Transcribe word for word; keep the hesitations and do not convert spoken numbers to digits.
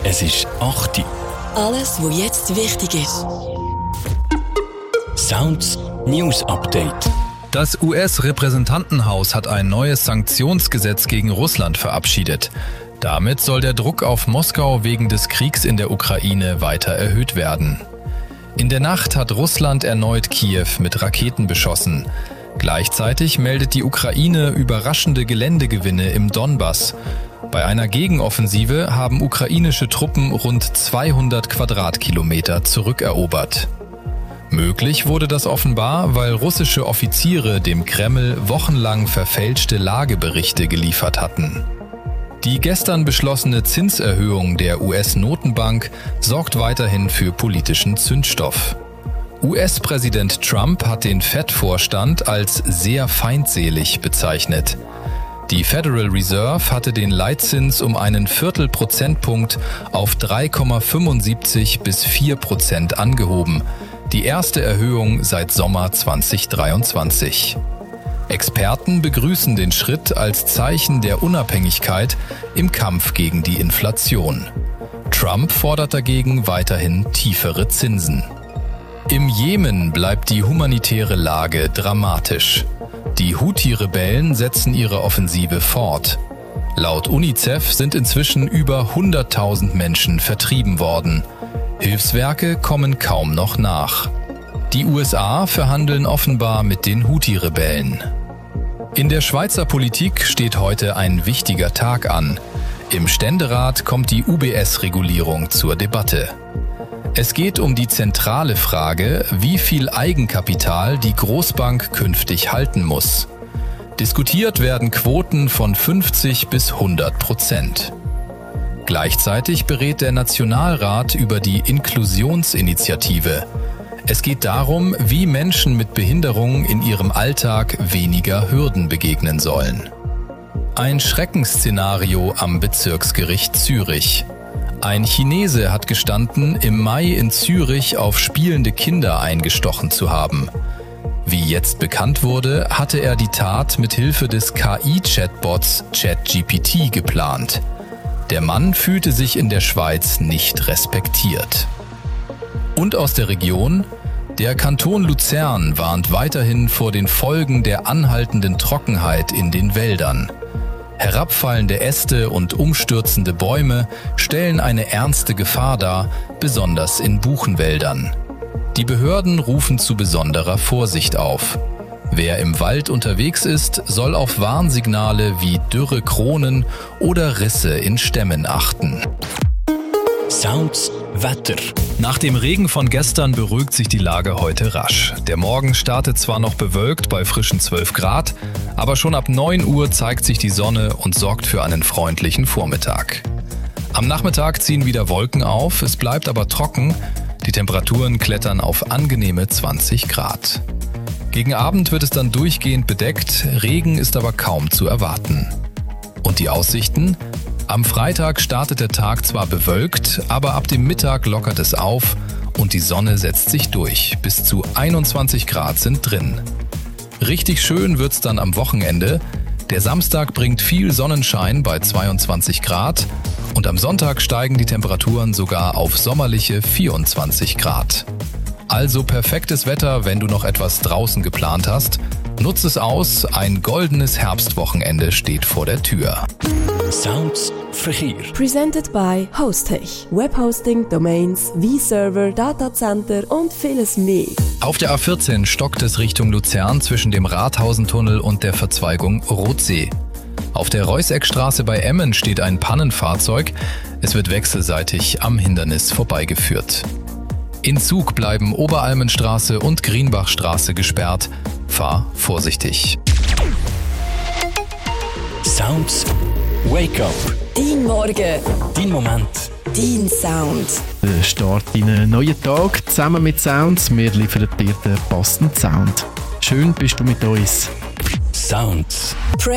Es ist acht Uhr. Alles, was jetzt wichtig ist. Sounds News Update. Das U S-Repräsentantenhaus hat ein neues Sanktionsgesetz gegen Russland verabschiedet. Damit soll der Druck auf Moskau wegen des Kriegs in der Ukraine weiter erhöht werden. In der Nacht hat Russland erneut Kiew mit Raketen beschossen. Gleichzeitig meldet die Ukraine überraschende Geländegewinne im Donbass. Bei einer Gegenoffensive haben ukrainische Truppen rund zweihundert Quadratkilometer zurückerobert. Möglich wurde das offenbar, weil russische Offiziere dem Kreml wochenlang verfälschte Lageberichte geliefert hatten. Die gestern beschlossene Zinserhöhung der U S-Notenbank sorgt weiterhin für politischen Zündstoff. U S-Präsident Trump hat den Fed-Vorstand als sehr feindselig bezeichnet. Die Federal Reserve hatte den Leitzins um einen Viertelprozentpunkt auf drei Komma fünfundsiebzig bis vier Prozent angehoben. Die erste Erhöhung seit Sommer zweitausenddreiundzwanzig. Experten begrüßen den Schritt als Zeichen der Unabhängigkeit im Kampf gegen die Inflation. Trump fordert dagegen weiterhin tiefere Zinsen. Im Jemen bleibt die humanitäre Lage dramatisch. Die Houthi-Rebellen setzen ihre Offensive fort. Laut UNICEF sind inzwischen über hunderttausend Menschen vertrieben worden. Hilfswerke kommen kaum noch nach. Die U S A verhandeln offenbar mit den Houthi-Rebellen. In der Schweizer Politik steht heute ein wichtiger Tag an. Im Ständerat kommt die U B S-Regulierung zur Debatte. Es geht um die zentrale Frage, wie viel Eigenkapital die Großbank künftig halten muss. Diskutiert werden Quoten von fünfzig bis hundert Prozent. Gleichzeitig berät der Nationalrat über die Inklusionsinitiative. Es geht darum, wie Menschen mit Behinderung in ihrem Alltag weniger Hürden begegnen sollen. Ein Schreckensszenario am Bezirksgericht Zürich. Ein Chinese hat gestanden, im Mai in Zürich auf spielende Kinder eingestochen zu haben. Wie jetzt bekannt wurde, hatte er die Tat mit Hilfe des K I-Chatbots ChatGPT geplant. Der Mann fühlte sich in der Schweiz nicht respektiert. Und aus der Region: Der Kanton Luzern warnt weiterhin vor den Folgen der anhaltenden Trockenheit in den Wäldern. Herabfallende Äste und umstürzende Bäume stellen eine ernste Gefahr dar, besonders in Buchenwäldern. Die Behörden rufen zu besonderer Vorsicht auf. Wer im Wald unterwegs ist, soll auf Warnsignale wie dürre Kronen oder Risse in Stämmen achten. Sounds Wetter. Nach dem Regen von gestern beruhigt sich die Lage heute rasch. Der Morgen startet zwar noch bewölkt bei frischen zwölf Grad, aber schon ab neun Uhr zeigt sich die Sonne und sorgt für einen freundlichen Vormittag. Am Nachmittag ziehen wieder Wolken auf, es bleibt aber trocken. Die Temperaturen klettern auf angenehme zwanzig Grad. Gegen Abend wird es dann durchgehend bedeckt, Regen ist aber kaum zu erwarten. Und die Aussichten? Am Freitag startet der Tag zwar bewölkt, aber ab dem Mittag lockert es auf und die Sonne setzt sich durch. Bis zu einundzwanzig Grad sind drin. Richtig schön wird's dann am Wochenende. Der Samstag bringt viel Sonnenschein bei zweiundzwanzig Grad und am Sonntag steigen die Temperaturen sogar auf sommerliche vierundzwanzig Grad. Also perfektes Wetter, wenn du noch etwas draußen geplant hast. Nutz es aus, ein goldenes Herbstwochenende steht vor der Tür. Sounds Verkehr. Presented by Hostech. Webhosting, Domains, V-Server, Datacenter und vieles mehr. Auf der A vierzehn stockt es Richtung Luzern zwischen dem Rathausentunnel und der Verzweigung Rotsee. Auf der Reußeckstraße bei Emmen steht ein Pannenfahrzeug. Es wird wechselseitig am Hindernis vorbeigeführt. In Zug bleiben Oberalmenstraße und Grienbachstraße gesperrt. Fahr vorsichtig. Sounds Wake Up. Dein Morgen. Dein Moment. Dein Sound. Der Start in einen neuen Tag zusammen mit Sounds. Wir liefern dir den passenden Sound. Schön bist du mit uns. Sounds.